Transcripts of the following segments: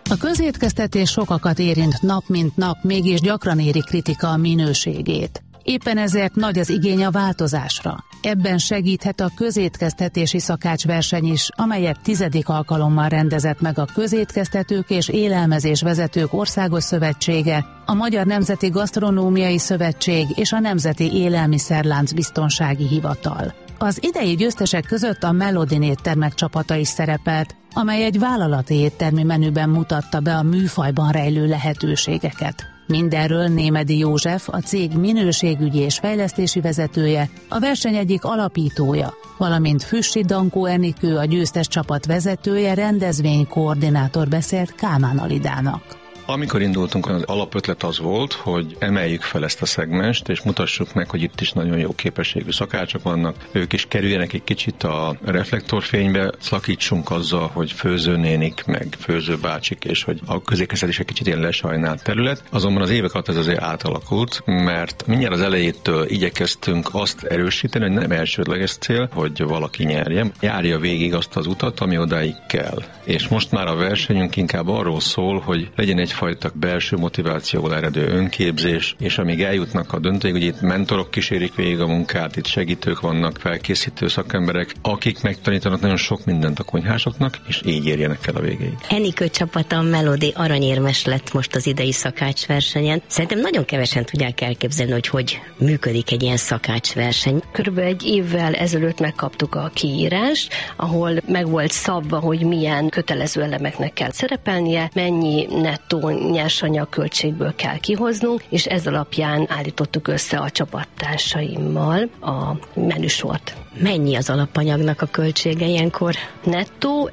A közétkeztetés sokakat érint nap mint nap, mégis gyakran éri kritika a minőségét. Éppen ezért nagy az igény a változásra. Ebben segíthet a közétkeztetési szakácsverseny is, amelyet 10. alkalommal rendezett meg a Közétkeztetők és Élelmezésvezetők Országos Szövetsége, a Magyar Nemzeti Gasztronómiai Szövetség és a Nemzeti Élelmiszerlánc Biztonsági Hivatal. Az idei győztesek között a Melodin éttermek csapata is szerepelt, amely egy vállalati éttermi menüben mutatta be a műfajban rejlő lehetőségeket. Mindenről Némedy József, a cég minőségügyi és fejlesztési vezetője, a verseny egyik alapítója, valamint Füssy Dankó Enikő, a győztes csapat vezetője, rendezvénykoordinátor beszélt Kálmán Alidának. Amikor indultunk, az alapötlet az volt, hogy emeljük fel ezt a szegmest, és mutassuk meg, hogy itt is nagyon jó képességű szakácsok vannak. Ők is kerüljenek egy kicsit a reflektorfénybe, szakítsunk azzal, hogy főzőnénik, meg főzőbácsik, és hogy a közékeztetés egy kicsit ilyen lesajnált terület. Azonban az évek alatt ez azért átalakult, mert mindjárt az elejétől igyekeztünk azt erősíteni, hogy nem elsődleges cél, hogy valaki nyerjen. Járja végig azt az utat, ami odáig kell. És most már a versenyünk inkább arról szól, hogy legyen egyfajta belső motivációval eredő önképzés, és amíg eljutnak a döntőig, hogy itt mentorok kísérik végig a munkát, itt segítők vannak, felkészítő szakemberek, akik megtanítanak nagyon sok mindent a konyhásoknak, és így érjenek el a végéig. Enikő csapata Melodi aranyérmes lett most az idei szakácsversenyen. Szerintem nagyon kevesen tudják elképzelni, hogy működik egy ilyen szakácsverseny. Körülbelül egy évvel ezelőtt megkaptuk a kiírást, ahol meg volt szabva, hogy milyen kötelező elemeknek kell szerepelnie, mennyi nettó nyersanyag költségből kell kihoznunk, és ez alapján állítottuk össze a csapattársaimmal a menüsort. Mennyi az alapanyagnak a költsége ilyenkor? Nettó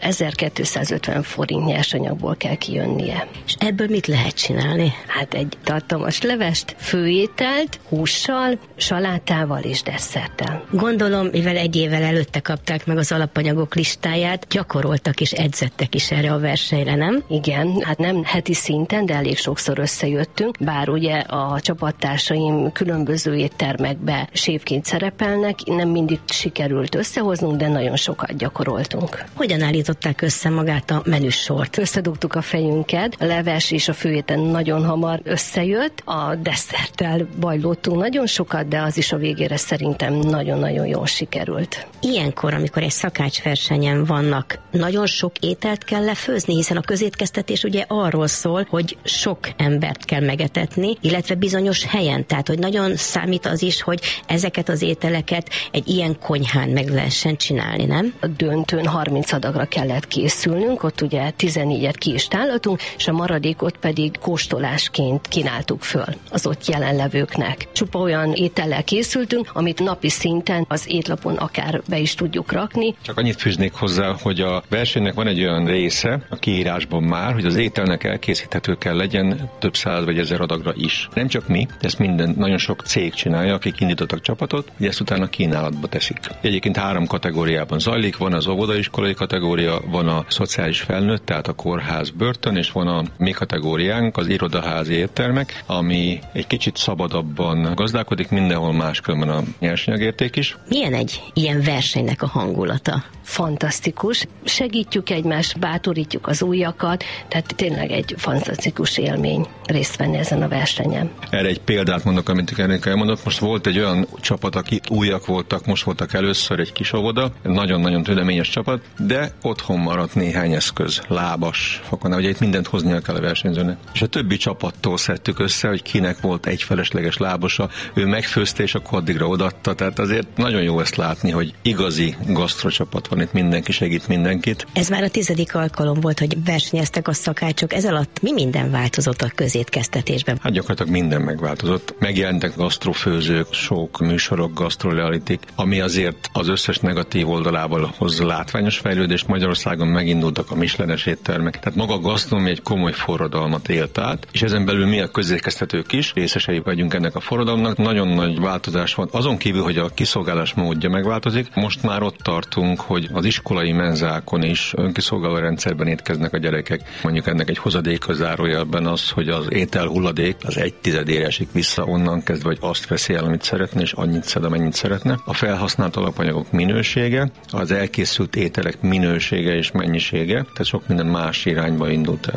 1250 forint nyersanyagból kell kijönnie. És ebből mit lehet csinálni? Hát egy tartalmas levest, főételt, hússal, salátával és desszerttel. Gondolom, mivel egy évvel előtte kapták meg az alapanyagok listáját, gyakoroltak és edzettek is erre a versenyre, nem? Igen, hát nem heti szinten, de elég sokszor összejöttünk, bár ugye a csapattársaim különböző éttermekbe séfként szerepelnek, nem mindig sikerült összehoznunk, de nagyon sokat gyakoroltunk. Hogyan állították össze magát a menüsort? Összedugtuk a fejünket, a leves és a főétel nagyon hamar összejött, a desszerttel bajlódtunk nagyon sokat, de az is a végére szerintem nagyon-nagyon jól sikerült. Ilyenkor, amikor egy szakácsversenyen vannak, nagyon sok ételt kell lefőzni, hiszen a közétkeztetés ugye arról szól, hogy sok embert kell megetetni, illetve bizonyos helyen, tehát hogy nagyon számít az is, hogy ezeket az ételeket egy ilyen konyhán meg lehessen csinálni, nem? A döntőn 30 adagra kellett készülnünk, ott ugye 14-et ki is tálaltunk, és a maradékot pedig kóstolásként kínáltuk föl az ott jelenlevőknek. Csupa olyan étellel készültünk, amit napi szinten az étlapon akár be is tudjuk rakni. Csak annyit fűznék hozzá, hogy a versenynek van egy olyan része a kiírásban már, hogy az ételnek elkészíthető kell legyen több száz vagy ezer adagra is. Nem csak mi, ezt nagyon sok cég csinálja, akik indítottak csapatot, hogy ezt utána kínálatba teszik. Egyébként 3 kategóriában zajlik, van az óvodaiskolai kategória, van a szociális felnőtt, tehát a kórház, börtön, és van a mi kategóriánk, az irodaházi éttermek, ami egy kicsit szabadabban gazdálkodik, mindenhol máskülönben a nyersanyagérték is. Milyen egy ilyen versenynek a hangulata? Fantasztikus. Segítjük egymást, bátorítjuk az újakat, tehát tényleg egy fantasztikus élmény részt venni ezen a versenyen. Erre egy példát mondok, amit Erika elmondott. Most volt egy olyan csapat, akik újak voltak, most voltak először, egy kis óvoda, nagyon-nagyon tüleményes csapat, de otthon maradt néhány eszköz, lábas, fokoná, ugye itt mindent hoznia kell a versenyzőnek. És a többi csapattól szedtük össze, hogy kinek volt egy felesleges lábosa, ő megfőzte, és akkor addigra odaadta, tehát azért nagyon jó ezt látni, hogy igazi gasztrocsapat van itt, mindenki segít mindenkit. Ez már a 10. alkalom volt, hogy versenyeztek a szakácsok. Ez alatt mi minden változott a közétkeztetésben? Hát gyakorlatilag minden megváltozott. Megjelentek gasztrofőzők, sok műsorok, gasztrorealitik, ami azért az összes negatív oldalával hoz látványos fejlődést. Magyarországon megindultak a Michelin-es éttermek. Tehát maga a gasztronómia egy komoly forradalmat élt át, és ezen belül mi a közétkeztetők is részesei vagyunk ennek a forradalomnak. Nagyon nagy változás van. Azon kívül, hogy a kiszolgálás módja megváltozik, most már ott tartunk, hogy az iskolai menzákon is önkiszolgáló rendszerben étkeznek a gyerekek. Mondjuk ennek egy hozadéka zárójelben az, hogy az étel hulladék az 1/10 esik vissza onnan kezdve, hogy azt veszi el, amit szeretne, és annyit szed, amennyit szeretne. A felhasznált alapanyagok minősége, az elkészült ételek minősége és mennyisége, tehát sok minden más irányba indult el.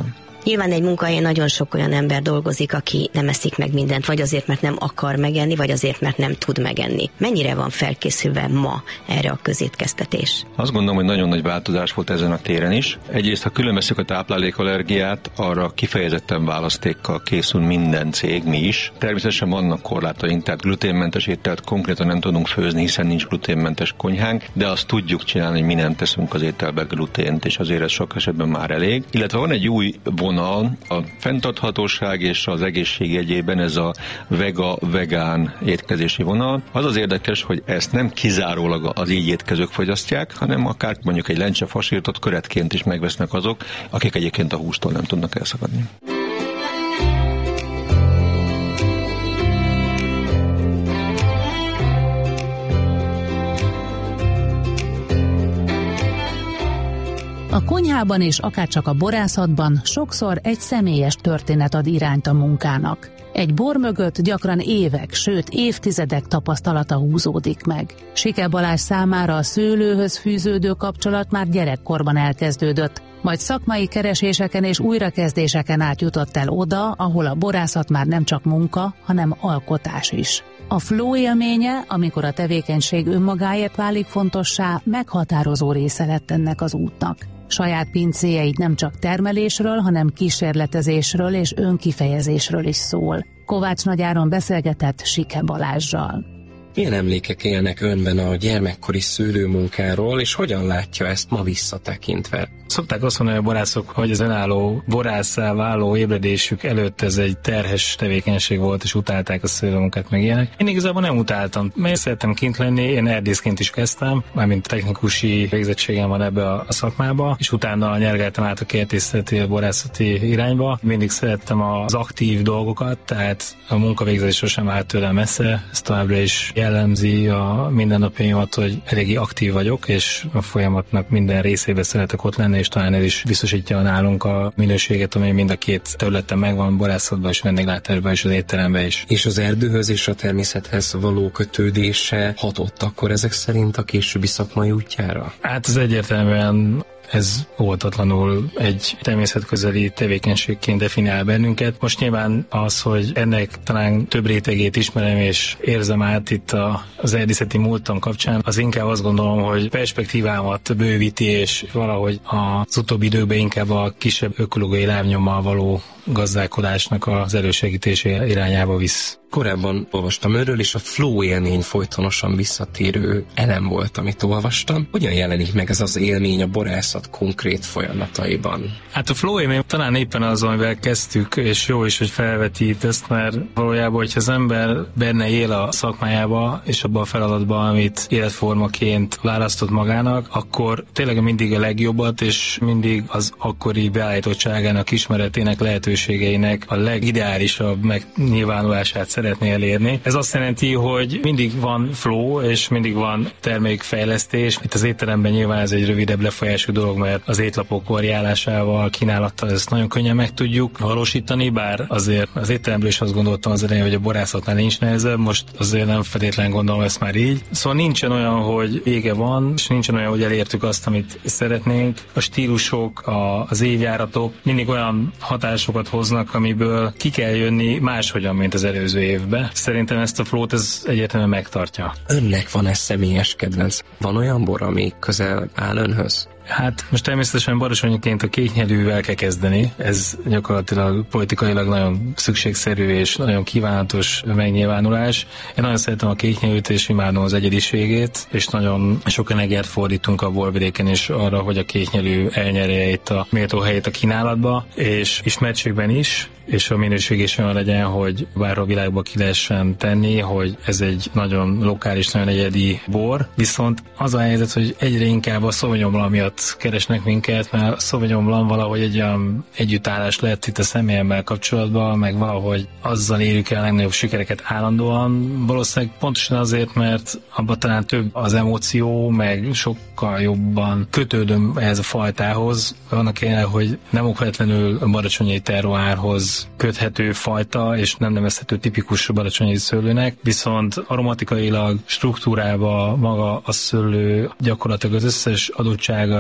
Nyilván egy munkahelyen nagyon sok olyan ember dolgozik, aki nem eszik meg mindent, vagy azért, mert nem akar megenni, vagy azért, mert nem tud megenni. Mennyire van felkészülve ma erre a közétkeztetés? Azt gondolom, hogy nagyon nagy változás volt ezen a téren is. Egyrészt, ha különböztük a táplálékallergiát, arra kifejezetten választékkal készül minden cég, mi is. Természetesen vannak korlátaink, tehát gluténmentes ételt konkrétan nem tudunk főzni, hiszen nincs gluténmentes konyhánk, de azt tudjuk csinálni, hogy mi nem teszünk az ételbe glutént, és azért ez sok esetben már elég. Illetve van egy új vonal, a fenntarthatóság és az egészség jegyében, ez a vegán étkezési vonal. Az érdekes, hogy ezt nem kizárólag az így étkezők fogyasztják, hanem akár mondjuk egy lencse fasírtot köretként is megvesznek azok, akik egyébként a hústól nem tudnak elszakadni. A konyhában és akárcsak a borászatban sokszor egy személyes történet ad irányt a munkának. Egy bor mögött gyakran évek, sőt évtizedek tapasztalata húzódik meg. Sike Balázs számára a szőlőhöz fűződő kapcsolat már gyerekkorban elkezdődött, majd szakmai kereséseken és újrakezdéseken át jutott el oda, ahol a borászat már nem csak munka, hanem alkotás is. A flow élménye, amikor a tevékenység önmagáért válik fontossá, meghatározó része lett ennek az útnak. Saját pincéjeit nem csak termelésről, hanem kísérletezésről és önkifejezésről is szól. Kovács Nagyáron beszélgetett Sike Balázssal. Milyen emlékek élnek önben a gyermekkori szőlőmunkáról, és hogyan látja ezt ma visszatekintve? Szokták azt mondani a borászok, hogy az önálló borásszá váló ébredésük előtt ez egy terhes tevékenység volt, és utálták a szőlőmunkát meg ilyenek. Én igazából nem utáltam, mert szerettem kint lenni, én erdészként is kezdtem, mármint technikusi végzettségem van ebbe a szakmába, és utána nyergeltem át a kertészeti, borászati irányba. Mindig szerettem az aktív dolgokat, tehát a munkavégzés sosem állt tőlem messze, ez továbbra is jellemzi a mindennapjaimat, hogy eléggé aktív vagyok, és a folyamatnak minden részébe szeretek ott lenni, és talán ez is biztosítja nálunk a minőséget, ami mind a két területen megvan, borászatban és vendéglátásban és az étteremben is. És az erdőhöz és a természethez való kötődése hatott akkor ezek szerint a későbbi szakmai útjára? Hát ez egyértelműen ez óvatatlanul egy természetközeli tevékenységként definiál bennünket. Most nyilván az, hogy ennek talán több rétegét ismerem és érzem át itt az erdészeti múltam kapcsán, az inkább azt gondolom, hogy perspektívámat bővíti, és valahogy az utóbbi időben inkább a kisebb ökológiai lábnyommal való gazdálkodásnak az elősegítése irányába visz. Korábban olvastam őről, és a flow élmény folytonosan visszatérő elem volt, amit olvastam. Hogyan jelenik meg ez az élmény a borászat konkrét folyamataiban? Hát a flow élmény talán éppen az, amivel kezdtük, és jó is, hogy felvetít ezt, mert valójában, hogyha az ember benne él a szakmájába, és abban a feladatban, amit életformaként választott magának, akkor tényleg mindig a legjobbat, és mindig az akkori beállítottságának, ismeretének, lehetőségeinek a legideálisabb megnyilvánulását szeretné elérni. Ez azt jelenti, hogy mindig van flow, és mindig van termékfejlesztés. Itt az étteremben nyilván ez egy rövidebb lefolyású dolog, mert az étlapok variálásával, kínálattal ezt nagyon könnyen meg tudjuk valósítani, bár azért az étteremből is azt gondoltam az elején, hogy a borászatnál nincs nehezebb, most azért nem feltétlenül gondolom ezt már így. Szóval nincsen olyan, hogy vége van, és nincsen olyan, hogy elértük azt, amit szeretnénk. A stílusok, az évjáratok mindig olyan hatásokat hoznak, amiből ki kell jönni máshogyan, mint az előző évben. Szerintem ezt a flót ez egyértelműen megtartja. Önnek van-e személyes kedvenc? Van olyan bor, ami közel áll önhöz? Hát most természetesen barosonyiként a kéknyelűvel kell kezdeni. Ez gyakorlatilag politikailag nagyon szükségszerű és nagyon kívánatos megnyilvánulás. Én nagyon szeretem a kéknyelűt és imádom az egyediségét, és nagyon sok energiát fordítunk a borvidéken is arra, hogy a kéknyelű elnyerje itt a méltó helyét a kínálatba, és ismertségben is, és a minőség is olyan legyen, hogy bárhol világba ki lehessen tenni, hogy ez egy nagyon lokális, nagyon egyedi bor. Viszont az a helyzet, hogy egyre inkább a Sauvignon Blanc miatt keresnek minket, mert a Sauvignon Blanc valahogy egy olyan együttállás lett itt a személyemmel kapcsolatban, meg valahogy azzal érjük el a legnagyobb sikereket állandóan. Valószínűleg pontosan azért, mert abban talán több az emóció, meg sokkal jobban kötődöm ehhez a fajtához, annak ellenére, hogy nem okvetlenül a badacsonyai terroárhoz köthető fajta, és nem nevezhető tipikus badacsonyi szőlőnek, viszont aromatikailag, struktúrában maga a szőlő gyakorlatilag az összes adottsága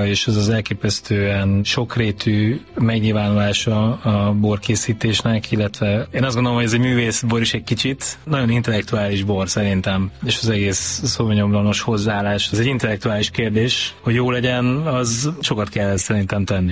és az az elképesztően sokrétű megnyilvánulása a borkészítésnek, illetve én azt gondolom, hogy ez egy művészbor is egy kicsit, nagyon intellektuális bor szerintem, és az egész Sauvignon Blancos hozzáállás, ez egy intellektuális kérdés, hogy jó legyen, az sokat kell szerintem tenni.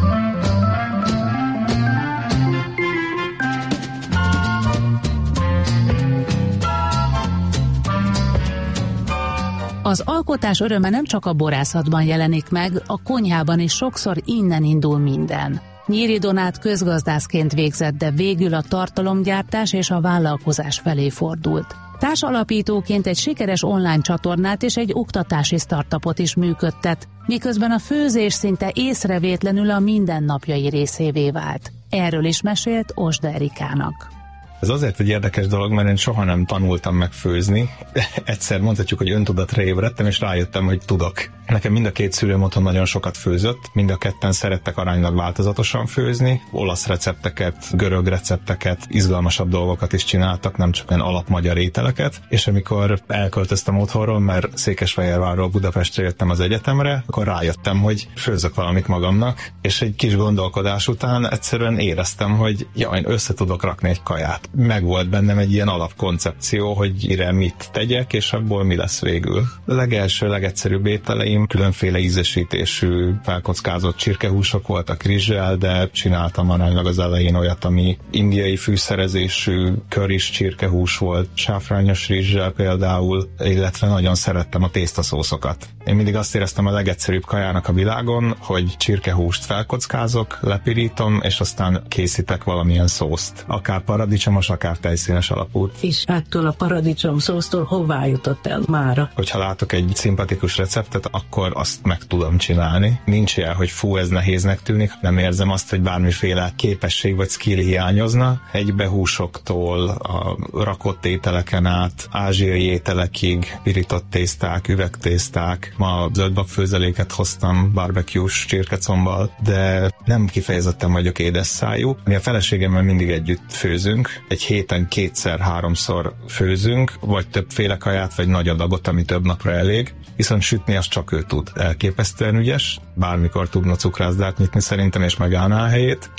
Az alkotás öröme nem csak a borászatban jelenik meg, a konyhában is sokszor innen indul minden. Nyíri Donát közgazdászként végzett, de végül a tartalomgyártás és a vállalkozás felé fordult. Társalapítóként egy sikeres online csatornát és egy oktatási startupot is működtet, miközben a főzés szinte észrevétlenül a mindennapjai részévé vált. Erről is mesélt Osda Erikának. Ez azért egy érdekes dolog, mert én soha nem tanultam meg főzni. Egyszer mondhatjuk, hogy öntudatra ébredtem, és rájöttem, hogy tudok. Nekem mind a két szülőm otthon nagyon sokat főzött, mind a ketten szerettek aránylag változatosan főzni, olasz recepteket, görög recepteket, izgalmasabb dolgokat is csináltak, nem csak olyan alapmagyar ételeket, és amikor elköltöztem otthonról, mert Székesfehérvárról Budapestre jöttem az egyetemre, akkor rájöttem, hogy főzök valamit magamnak, és egy kis gondolkodás után egyszerűen éreztem, hogy én össze tudok rakni egy kaját. Megvolt bennem egy ilyen alapkoncepció, hogy ire mit tegyek, és abból mi lesz végül. A legelső, legegyszerűbb ételeim különféle ízesítésű, felkockázott csirkehúsok voltak rizssel, de csináltam aránylag az elején olyat, ami indiai fűszerezésű currys csirkehús volt, sáfrányos rizssel például, illetve nagyon szerettem a tésztaszószokat. Én mindig azt éreztem a legegyszerűbb kajának a világon, hogy csirkehúst felkockázok, lepirítom, és aztán készítek valamilyen szószt. Akár paradicsomos, akár tejszínes alapú. És ettől a paradicsom szósztól hová jutott el mára? Hogyha látok egy szimpatikus receptet, akkor azt meg tudom csinálni. Nincs ilyen, hogy ez nehéznek tűnik, nem érzem azt, hogy bármiféle képesség vagy skill hiányozna. Egybehúsoktól a rakott ételeken át, ázsiai ételekig, pirított tészták, üvegtészták. Ma zöldbabfőzeléket hoztam barbecue-s csirkecombbal, de nem kifejezetten vagyok édesszájú. Mi a feleségemmel mindig együtt főzünk. Egy héten 2-3-szor főzünk, vagy többféle kaját, vagy nagy adagot, ami több napra elég. Viszont sütni azt csak ő tud. Elképesztően ügyes, bármikor tudna cukrászdát nyitni szerintem, és megállná a helyét.